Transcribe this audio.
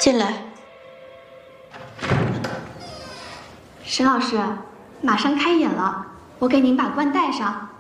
进来。 沈老师，马上开演了，我给您把冠戴上。